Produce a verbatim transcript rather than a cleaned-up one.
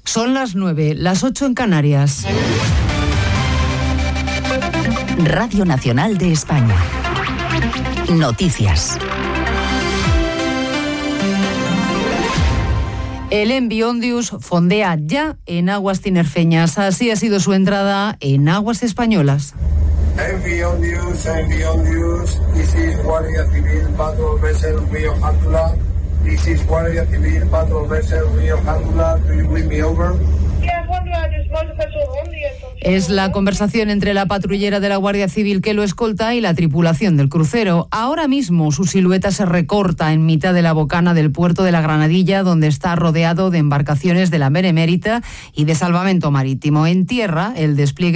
Son las nueve, las ocho en Canarias. Radio Nacional de España. Noticias. El Envionius fondea ya en aguas tinerfeñas. Así ha sido su entrada en aguas españolas. Envionius, Envionius, this is Guardia Civil Patrol Vessel Río Jántula. This is Guardia Civil Patrol Vessel Río Jántula. Do you bring me over? Es la conversación entre la patrullera de la Guardia Civil que lo escolta y la tripulación del crucero. Ahora mismo su silueta se recorta en mitad de la bocana del puerto de la Granadilla, donde está rodeado de embarcaciones de la Benemérita y de salvamento marítimo. En tierra, el despliegue